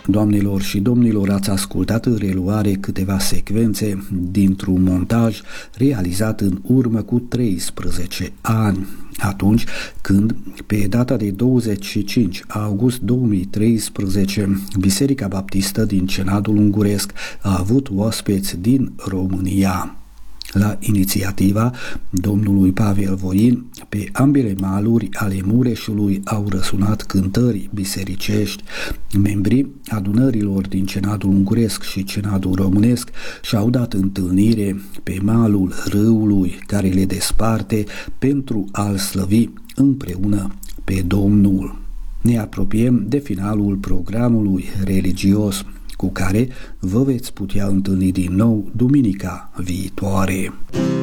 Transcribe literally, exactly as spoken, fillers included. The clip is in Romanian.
Doamnelor și domnilor, ați ascultat în reluare câteva secvențe dintr-un montaj realizat în urmă cu treisprezece ani, atunci când, pe data de douăzeci și cinci august două mii treisprezece, Biserica Baptistă din Cenadul Unguresc a avut oaspeți din România. La inițiativa domnului Pavel Voin, pe ambele maluri ale Mureșului au răsunat cântări bisericești. Membrii adunărilor din Cenadul Unguresc și Cenadul Românesc și-au dat întâlnire pe malul râului care le desparte pentru a-L slăvi împreună pe Domnul. Ne apropiem de finalul programului religios, cu care vă veți putea întâlni din nou duminica viitoare.